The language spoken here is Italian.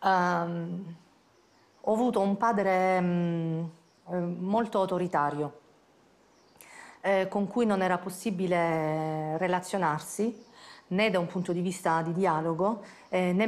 Ho avuto un padre molto autoritario, con cui non era possibile relazionarsi né da un punto di vista di dialogo, né